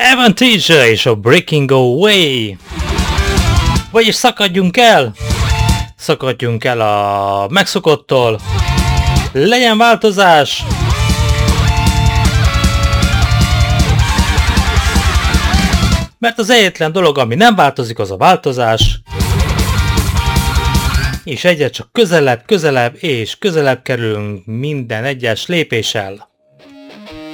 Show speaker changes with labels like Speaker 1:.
Speaker 1: Avantasia és a Breaking Away. Vagyis szakadjunk el. Szakadjunk el a megszokottól. Legyen változás. Mert az egyetlen dolog, ami nem változik, az a változás. És egyre csak közelebb, közelebb és közelebb kerülünk minden egyes lépéssel.